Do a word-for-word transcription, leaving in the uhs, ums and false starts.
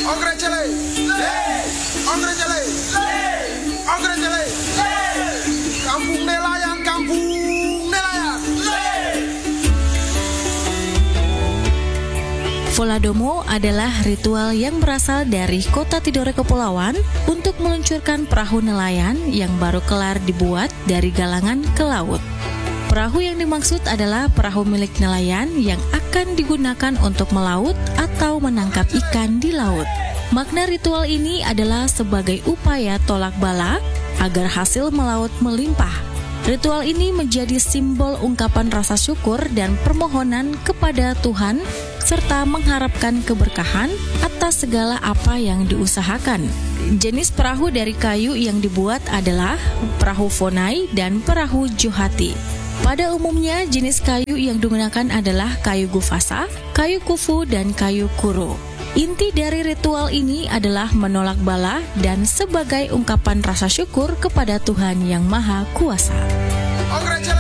Kampung nelayan, kampung nelayan. Voladomo adalah ritual yang berasal dari kota Tidore Kepulauan untuk meluncurkan perahu nelayan yang baru kelar dibuat dari galangan ke laut. Perahu yang dimaksud adalah perahu milik nelayan yang akan digunakan untuk melaut atau menangkap ikan di laut. Makna ritual ini adalah sebagai upaya tolak bala agar hasil melaut melimpah. Ritual ini menjadi simbol ungkapan rasa syukur dan permohonan kepada Tuhan serta mengharapkan keberkahan atas segala apa yang diusahakan. Jenis perahu dari kayu yang dibuat adalah perahu fonai dan perahu johati. Pada umumnya, jenis kayu yang digunakan adalah kayu gufasa, kayu kufu, dan kayu kuro. Inti dari ritual ini adalah menolak bala dan sebagai ungkapan rasa syukur kepada Tuhan Yang Maha Kuasa.